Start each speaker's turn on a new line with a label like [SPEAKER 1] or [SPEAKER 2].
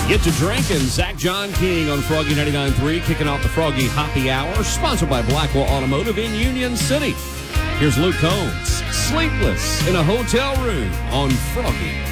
[SPEAKER 1] Get to drinking. Zach John King on Froggy 99.3, kicking off the Froggy Happy Hour, sponsored by Blackwell Automotive in Union City. Here's Luke Combs, sleepless in a hotel room on Froggy